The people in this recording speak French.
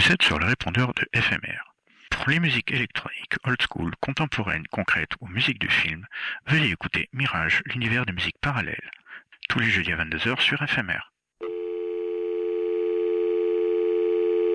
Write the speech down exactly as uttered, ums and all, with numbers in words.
dix-sept sur le répondeur de F M R. Pour les musiques électroniques, old school, contemporaines, concrètes ou musique de film, veuillez écouter Mirage, l'univers des musiques parallèles, tous les jeudis à vingt-deux heures sur F M R.